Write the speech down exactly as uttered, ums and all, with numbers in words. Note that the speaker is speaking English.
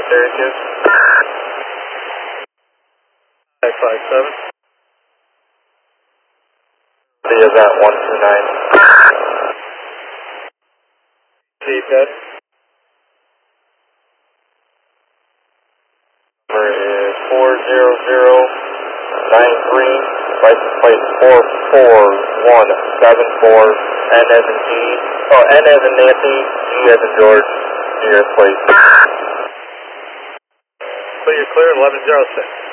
Syracuse. five five seven. The event one two nine. Deep head. Number is four zero zero nine three. License plate four four one seven four. N as in G. Oh, N as in Nancy. G as in George. New York plate. Clear, clear, eleven zero six.